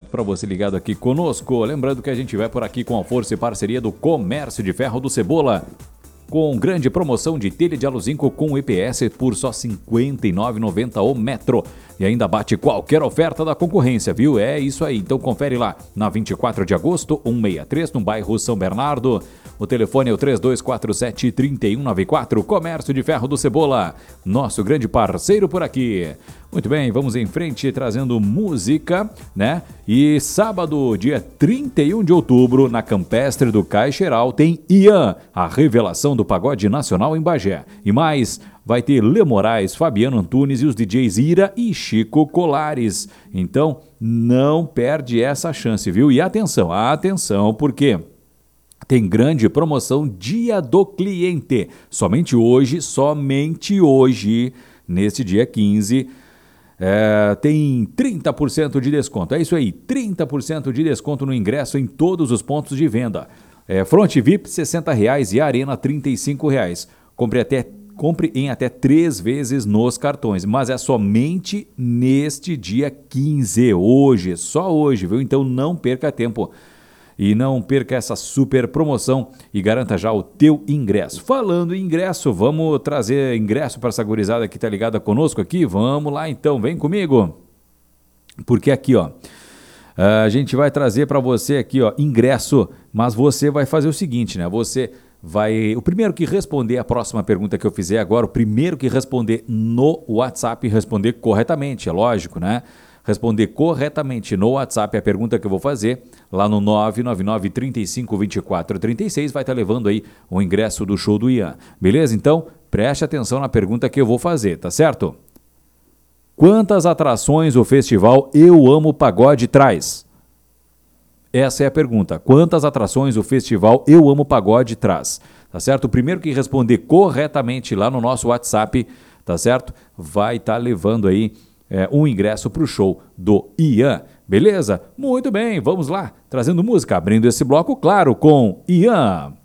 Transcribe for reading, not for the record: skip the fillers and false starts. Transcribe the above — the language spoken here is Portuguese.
oferecimento para você ligado aqui conosco. Lembrando que a gente vai por aqui com a força e parceria do Comércio de Ferro do Cebola, com grande promoção de telha de aluzinco com EPS por só R$ 59,90 o metro. E ainda bate qualquer oferta da concorrência, viu? É isso aí. Então confere lá na 24 de agosto, 163, no bairro São Bernardo. O telefone é o 3247-3194. Comércio de Ferro do Cebola, nosso grande parceiro por aqui. Muito bem, vamos em frente trazendo música, né? E sábado, dia 31 de outubro, na Campestre do Caixeral, tem Ian, a revelação do pagode nacional em Bagé. E mais, vai ter Lê Moraes, Fabiano Antunes e os DJs Ira e Chico Colares. Então, não perde essa chance, viu? E atenção, porque tem grande promoção Dia do Cliente. Somente hoje, nesse dia 15, tem 30% de desconto. É isso aí, 30% de desconto no ingresso em todos os pontos de venda. Front VIP, R$ 60,00 e Arena, R$ 35,00. Compre em até 3 vezes nos cartões, mas é somente neste dia 15, hoje, só hoje, viu? Então não perca tempo. E não perca essa super promoção e garanta já o teu ingresso. Falando em ingresso, vamos trazer ingresso para essa gurizada que tá ligada conosco aqui? Vamos lá então, vem comigo. Porque aqui, ó, a gente vai trazer para você aqui, ó, ingresso, mas você vai fazer o seguinte, né? O primeiro que responder a próxima pergunta que eu fizer agora, o primeiro que responder no WhatsApp, responder corretamente, é lógico, né? Responder corretamente no WhatsApp a pergunta que eu vou fazer, lá no 999-35-24-36, vai estar levando aí o ingresso do show do Ian. Beleza? Então, preste atenção na pergunta que eu vou fazer, tá certo? Quantas atrações o festival Eu Amo Pagode traz? Essa é a pergunta. Quantas atrações o festival Eu Amo Pagode traz? Tá certo? O primeiro que responder corretamente lá no nosso WhatsApp, tá certo? Vai estar levando aí um ingresso para o show do Ian. Beleza? Muito bem, vamos lá. Trazendo música, abrindo esse bloco, claro, com Ian.